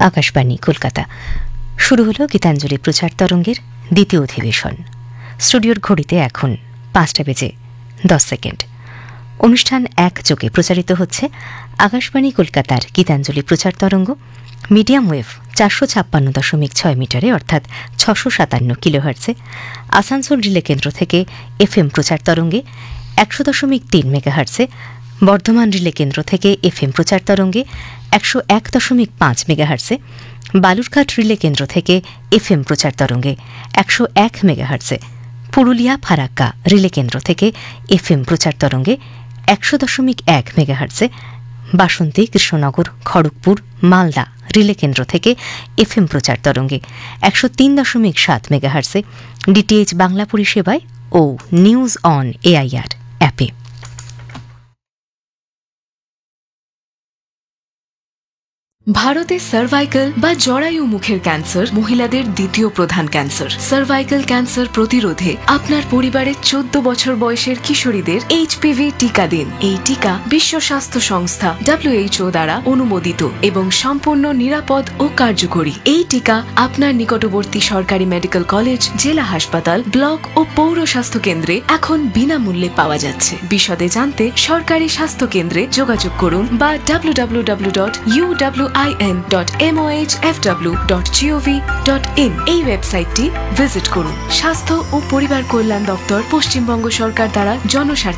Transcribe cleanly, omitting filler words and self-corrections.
আকাশবাণী কলকাতা। শুরু হল গীতাঞ্জলি প্রচার তরঙ্গের দ্বিতীয় অধিবেশন। স্টুডিওর ঘড়িতে এখন 5:10। অনুষ্ঠান একযোগে প্রচারিত হচ্ছে আকাশবাণী কলকাতার গীতাঞ্জলি প্রচার তরঙ্গ, মিডিয়াম ওয়েভ 456.6 মিটারে অর্থাৎ 657 কিলোহার্টসে, আসানসোল রিলে কেন্দ্র থেকে এফএম প্রচার তরঙ্গে 100.3 মেগাহার্টসে, বর্ধমান রিলে কেন্দ্র থেকে এফএম প্রচার তরঙ্গে 101.5 মেগাহার্টসে, বালুরঘাট রিলে কেন্দ্র থেকে এফএম প্রচার তরঙ্গে 101 মেগাহার্টসে, পুরুলিয়া ফারাক্কা রিলে কেন্দ্র থেকে এফএম প্রচার তরঙ্গে 100.1 মেগাহার্টসে, বাসন্তী কৃষ্ণনগর খড়গপুর মালদা রিলে কেন্দ্র থেকে এফএম প্রচার তরঙ্গে 103.7 মেগাহার্টসে, ডিটিএইচ বাংলা পরিষেবায় ও নিউজ অন এআইআর অ্যাপে। ভারতে সার্ভাইকাল বা জরায়ু মুখের ক্যান্সার মহিলাদের দ্বিতীয় প্রধান ক্যান্সার। সার্ভাইকাল ক্যান্সার প্রতিরোধে আপনার পরিবারের 14 বছর বয়সের কিশোরীদের এইচপিভি টিকা দিন। এই টিকা বিশ্ব স্বাস্থ্য সংস্থা WHO দ্বারা অনুমোদিত এবং সম্পূর্ণ নিরাপদ ও কার্যকরী। এই টিকা আপনার নিকটবর্তী সরকারি মেডিকেল কলেজ, জেলা হাসপাতাল, ব্লক ও পৌর স্বাস্থ্য কেন্দ্রে এখন বিনামূল্যে পাওয়া যাচ্ছে। বিশদে জানতে সরকারি স্বাস্থ্য কেন্দ্রে যোগাযোগ করুন বা www.uwin.mohfw.gov.in এই ওয়েবসাইটটি ভিজিট করুন। স্বাস্থ্য ও পরিবার কল্যাণ দপ্তর, পশ্চিমবঙ্গ সরকার দ্বারা জনস্বার্থে